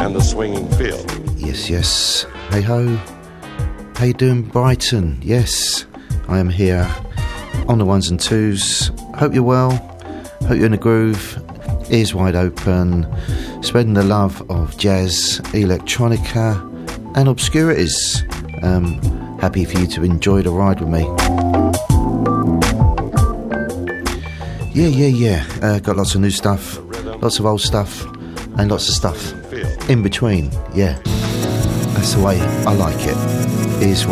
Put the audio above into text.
and the swinging feel. Yes. Hey ho. How you doing, Brighton? Yes, I am here on the ones and twos. Hope you're well. Hope you're in the groove. Ears wide open. Spreading the love of jazz, electronica, and obscurities. Happy for you to enjoy the ride with me. Yeah. Got lots of new stuff, lots of old stuff, and lots of stuff in between. Yeah, that's the way I like it. Is